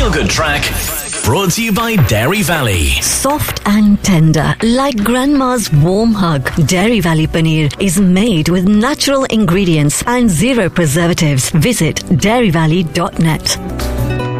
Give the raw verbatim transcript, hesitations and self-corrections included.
feel-good track brought to you by Dairy Valley. Soft and tender, like grandma's warm hug. Dairy Valley Paneer is made with natural ingredients and zero preservatives. Visit dairy valley dot net.